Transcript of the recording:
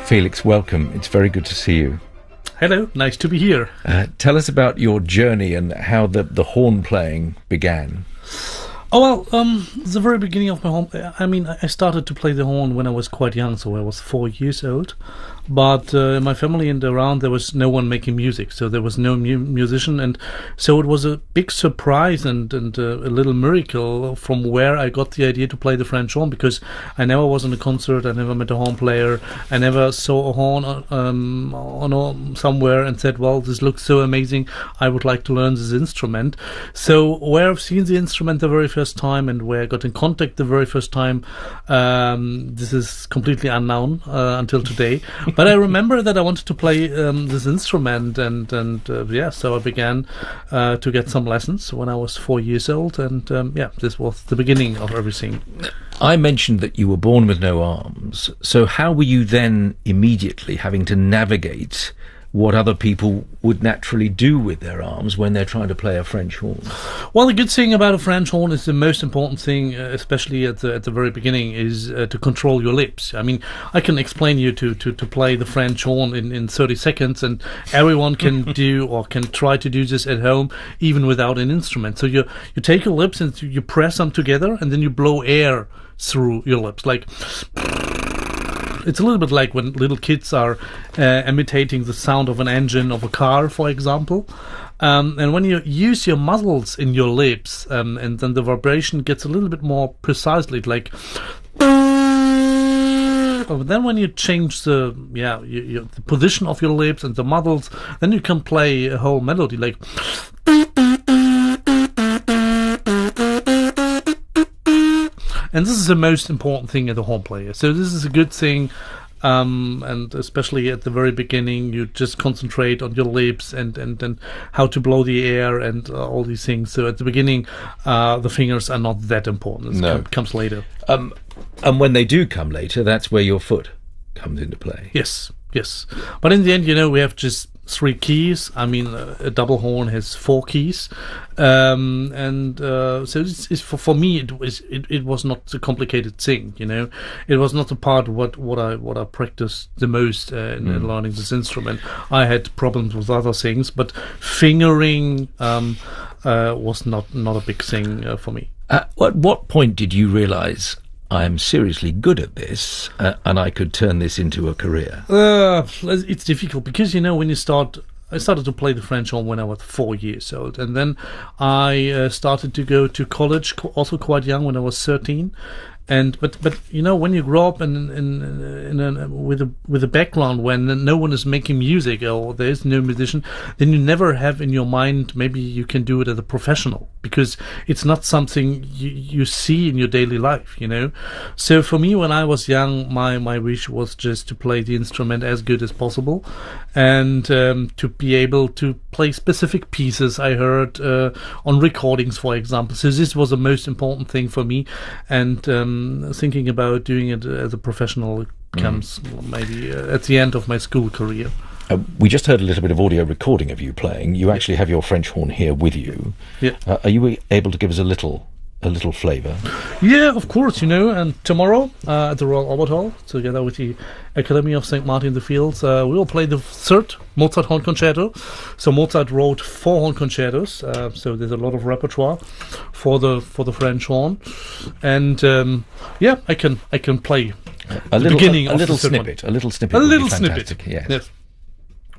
Felix, welcome. It's very good to see you. Hello, nice to be here. Tell us about your journey and how the horn playing began. Oh, well, the very beginning of my horn, I started to play the horn when I was quite young, so I was 4 years old. But in my family and around, there was no one making music, so there was no musician. And so it was a big surprise and a little miracle from where I got the idea to play the French horn, because I never was in a concert, I never met a horn player, I never saw a horn somewhere and said, well, this looks so amazing, I would like to learn this instrument. So where I've seen the instrument the very first time and where I got in contact the very first time, this is completely unknown until today. But I remember that I wanted to play this instrument, and so I began to get some lessons when I was 4 years old, and this was the beginning of everything. I mentioned that you were born with no arms, so how were you then immediately having to navigate what other people would naturally do with their arms when they're trying to play a French horn? Well, the good thing about a French horn is the most important thing, especially at the very beginning, is to control your lips. I mean, I can explain you to play the French horn in 30 seconds, and everyone can do or can try to do this at home, even without an instrument. So you take your lips and you press them together, and then you blow air through your lips, like... It's a little bit like when little kids are imitating the sound of an engine of a car, for example. And when you use your muscles in your lips, and then the vibration gets a little bit more precisely, like... But then when you change the position of your lips and the muscles, then you can play a whole melody, like... And this is the most important thing as a horn player. So this is a good thing, and especially at the very beginning, you just concentrate on your lips and how to blow the air and all these things. So at the beginning, the fingers are not that important. It comes later. And when they do come later, that's where your foot comes into play. Yes. But in the end, we have just 3 keys. I mean, a double horn has 4 keys, so it's for me it was not a complicated thing. It was not a part of what I practiced the most in learning this instrument. I had problems with other things, but fingering was not a big thing for me. At what point did you realize, I am seriously good at this, and I could turn this into a career? It's difficult because, when you start... I started to play the French horn when I was 4 years old, and then I started to go to college, also quite young, when I was 13. But when you grow up with a background when no one is making music or there is no musician, then you never have in your mind maybe you can do it as a professional, because it's not something you see in your daily life. So for me, when I was young, my wish was just to play the instrument as good as possible, and to be able to play specific pieces I heard on recordings, for example. So this was the most important thing for me, and thinking about doing it as a professional comes maybe at the end of my school career. We just heard a little bit of audio recording of you playing. You actually have your French horn here with you. Yeah. Are you able to give us a little flavour? Yeah, of course, and tomorrow at the Royal Albert Hall, together with the Academy of St. Martin-in-the-Fields, we will play the 3rd Mozart horn concerto. So Mozart wrote 4 horn concertos, so there's a lot of repertoire for the French horn, and I can play a little beginning, a little snippet, a little snippet, a little snippet. Yes.